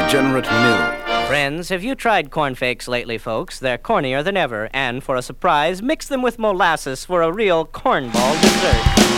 degenerate mill. Friends, have you tried cornflakes lately, folks? They're cornier than ever, and for a surprise, mix them with molasses for a real cornball dessert.